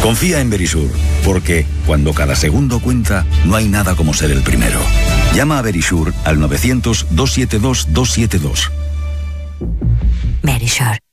Confía en Verisur, porque cuando cada segundo cuenta, no hay nada como ser el primero. Llama a Verisur al 900-272-272. Verisur.